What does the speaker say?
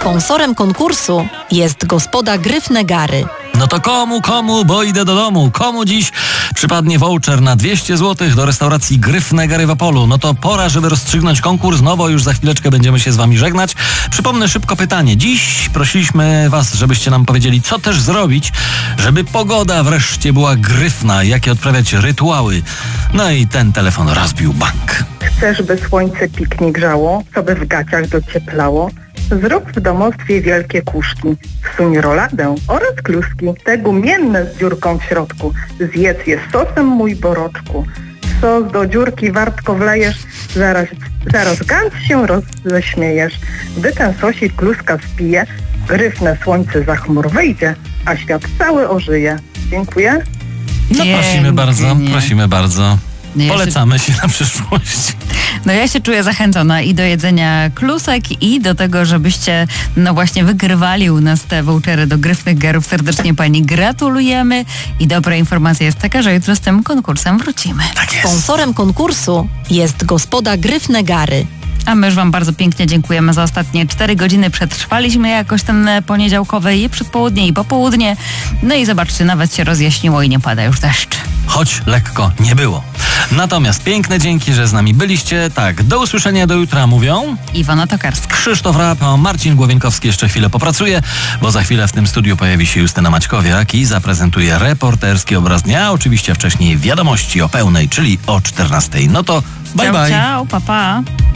Sponsorem konkursu jest Gospoda Gryfne Gary. No to komu, bo idę do domu. Komu dziś przypadnie voucher na 200 zł do restauracji Gryfne Gary w Opolu? No to pora, żeby rozstrzygnąć konkurs, no bo już za chwileczkę będziemy się z wami żegnać. Przypomnę szybko pytanie. Dziś prosiliśmy was, żebyście nam powiedzieli, co też zrobić, żeby pogoda wreszcie była gryfna, jakie odprawiać rytuały. No i ten telefon rozbił bank. Chcesz, by słońce piknik grzało, co by w gaciach docieplało? Zrób w domostwie wielkie kuszki, wsuń roladę oraz kluski, te gumienne z dziurką w środku. Zjedz je z sosem, mój boroczku. Sos do dziurki wartko wlejesz, zaraz gant się roześmiejesz. Gdy ten sosik kluska spije, gryfne słońce za chmur wyjdzie, a świat cały ożyje. Dziękuję. No prosimy bardzo. Polecamy się na przyszłość. No ja się czuję zachęcona i do jedzenia klusek i do tego, żebyście no właśnie wygrywali u nas te vouchery do Gryfnych Garów. Serdecznie pani gratulujemy i dobra informacja jest taka, że jutro z tym konkursem wrócimy. Tak jest. Sponsorem konkursu jest Gospoda Gryfne Gary. A my już wam bardzo pięknie dziękujemy za ostatnie 4 godziny. Przetrwaliśmy jakoś ten poniedziałkowy i przedpołudnie i popołudnie. No i zobaczcie, nawet się rozjaśniło i nie pada już deszcz. Choć lekko nie było. Natomiast piękne dzięki, że z nami byliście. Tak, do usłyszenia do jutra mówią Iwona Tokarska, Krzysztof Rapp, Marcin Głowienkowski jeszcze chwilę popracuje, bo za chwilę w tym studiu pojawi się Justyna Maćkowiak i zaprezentuje reporterski obraz dnia. Oczywiście wcześniej wiadomości o pełnej, czyli o 14. No to bye bye. Ciao, pa pa.